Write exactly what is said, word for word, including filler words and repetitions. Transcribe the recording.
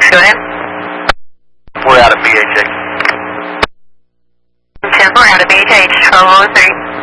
Go ahead. We're out of B H H. ten four out of B H H, twelve oh three.